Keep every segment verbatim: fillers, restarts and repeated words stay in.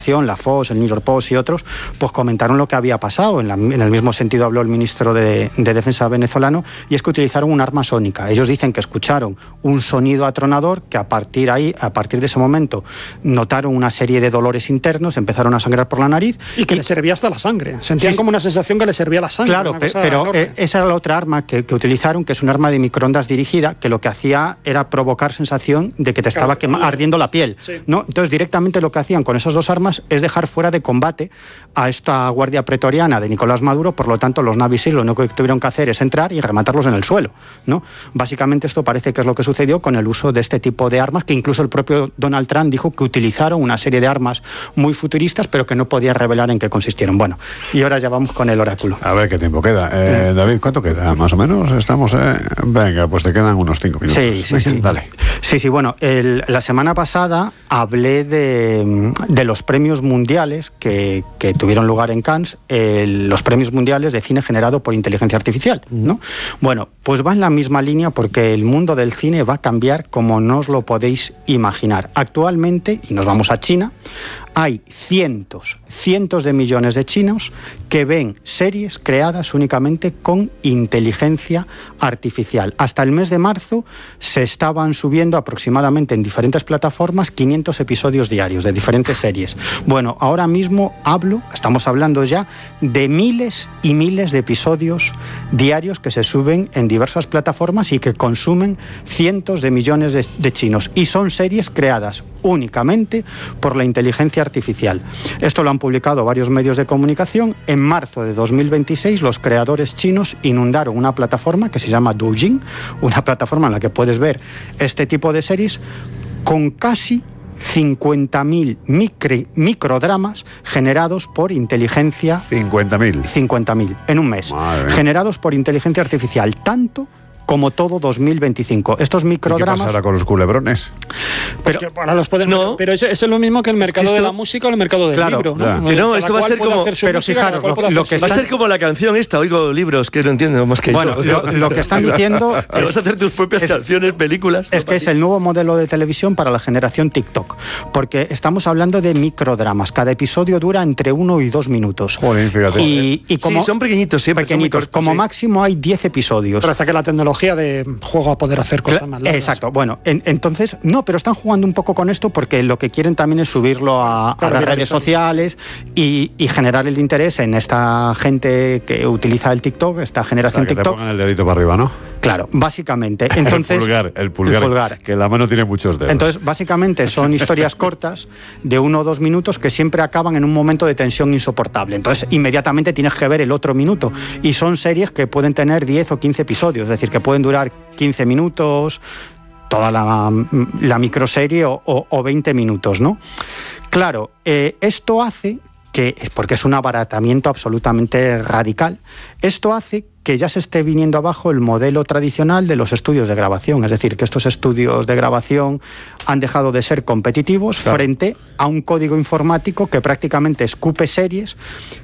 la Fox, el New York Post y otros, pues comentaron lo que había pasado. En, la, en el mismo sentido habló el ministro de, de Defensa venezolano, y es que utilizaron un arma sónica. Ellos dicen que escucharon un sonido atronador, que a partir ahí, a partir de ese momento, notaron una serie de dolores internos, empezaron a sangrar por la nariz. Y que y, le servía hasta la sangre. Sentían sí, como una sensación que le servía la sangre. Claro, pe pero eh, esa era la otra arma que, que utilizaron, que es un arma de microondas dirigida, que lo que hacía era provocar sensación de que te estaba claro, ardiendo la piel. Sí. ¿No? Entonces, directamente lo que hacían con esas dos armas es dejar fuera de combate a esta guardia pretoriana de Nicolás Maduro. Por lo tanto, los Navy Seals lo único que tuvieron que hacer es entrar y rematarlos en el suelo, ¿no? Básicamente esto parece que es lo que sucedió con el uso de este tipo de armas, que incluso el propio Donald Trump dijo que utilizaron una serie de armas muy futuristas, pero que no podía revelar en qué consistieron. Bueno, y ahora ya vamos con el oráculo. A ver qué tiempo queda. Eh, David, ¿cuánto queda? Más o menos estamos... Eh... Venga, pues te quedan unos cinco minutos. Sí, sí, Venga, sí. Dale. Sí, sí, bueno, el, la semana pasada hablé de, de los premios mundiales que, que tuvieron lugar en Cannes, eh, los premios mundiales de cine generado por inteligencia artificial, ¿no? Bueno, pues va en la misma línea, porque el mundo del cine va a cambiar como no os lo podéis imaginar. Actualmente, y nos vamos a China, hay cientos, cientos de millones de chinos que ven series creadas únicamente con inteligencia artificial. Hasta el mes de marzo se estaban subiendo aproximadamente en diferentes plataformas quinientos episodios diarios de diferentes series. Bueno, ahora mismo hablo, estamos hablando ya de miles y miles de episodios diarios que se suben en diversas plataformas y que consumen cientos de millones de, de chinos. Y son series creadas únicamente por la inteligencia artificial. Esto lo han publicado varios medios de comunicación. En marzo de dos mil veintiséis, los creadores chinos inundaron una plataforma que se llama Douyin, una plataforma en la que puedes ver este tipo de series, con casi cincuenta mil micro, microdramas generados por inteligencia... cincuenta mil. cincuenta mil en un mes. Generados por inteligencia artificial, tanto como todo dos mil veinticinco. Estos microdramas... ¿Y qué pasará con los culebrones? Pero, pues ahora los pueden no. Pero eso, eso es lo mismo que el mercado es que esto... de la música o el mercado del claro, libro, ¿no? Claro. Que no, esto va a ser como... Pero música, fijaros, lo, lo que va están... a ser como la canción esta, oigo libros que no entiendo más que bueno, yo. Lo, lo que están diciendo... Que vas a hacer tus propias es, canciones, películas... Es que es el nuevo modelo de televisión para la generación TikTok, porque estamos hablando de microdramas. Cada episodio dura entre uno y dos minutos. Joder, fíjate. Y, y como, sí, son pequeñitos siempre. Pequeñitos, cortos, como sí. máximo hay diez episodios. Pero hasta que la tecnología de juego a poder hacer cosas más largas. Exacto, bueno, en, entonces, no, pero están jugando un poco con esto, porque lo que quieren también es subirlo a, claro, a las redes sociales y, y generar el interés en esta gente que utiliza el TikTok, esta generación o sea, que TikTok. Te pongan el dedito para arriba, ¿no? Claro, básicamente. Entonces, el pulgar, el pulgar, el pulgar, que la mano tiene muchos dedos. Entonces, básicamente son historias cortas de uno o dos minutos que siempre acaban en un momento de tensión insoportable. Entonces, inmediatamente tienes que ver el otro minuto. Y son series que pueden tener diez o quince episodios, es decir, que pueden durar quince minutos, toda la, la microserie o, o, o veinte minutos, ¿no? Claro, eh, esto hace que, porque es un abaratamiento absolutamente radical, esto hace que ya se esté viniendo abajo el modelo tradicional de los estudios de grabación. Es decir, que estos estudios de grabación han dejado de ser competitivos, claro, frente a un código informático que prácticamente escupe series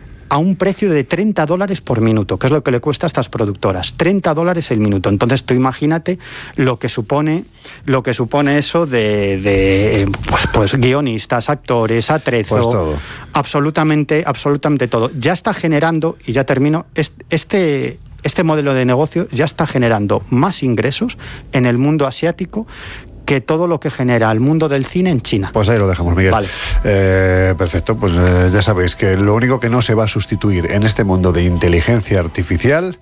a un precio de treinta dólares por minuto, que es lo que le cuesta a estas productoras. treinta dólares el minuto. Entonces tú imagínate lo que supone, lo que supone eso de, de pues, pues guionistas, actores, atrezo, pues todo. absolutamente, absolutamente todo. Ya está generando, y ya termino, este, este modelo de negocio ya está generando más ingresos en el mundo asiático que todo lo que genera el mundo del cine en China. Pues ahí lo dejamos, Miguel. Vale. Eh, perfecto, pues eh, ya sabéis que lo único que no se va a sustituir en este mundo de inteligencia artificial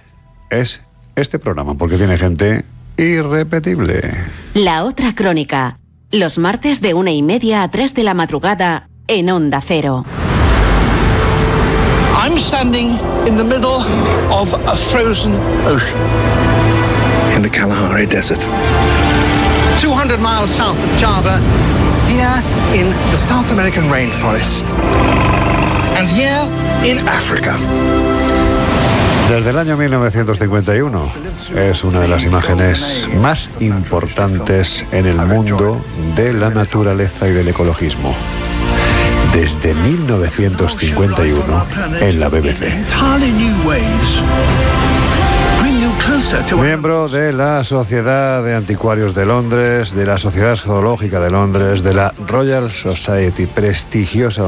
es este programa, porque tiene gente irrepetible. La otra crónica, los martes de una y media a tres de la madrugada en Onda Cero. I'm standing in the middle of a frozen ocean in the Kalahari Desert. two hundred miles south of Java, here in the South American rainforest, and here in Africa. Desde el año mil novecientos cincuenta y uno es una de las imágenes más importantes en el mundo de la naturaleza y del ecologismo. Desde mil novecientos cincuenta y uno en la B B C. Miembro de la Sociedad de Anticuarios de Londres, de la Sociedad Zoológica de Londres, de la Royal Society, prestigiosa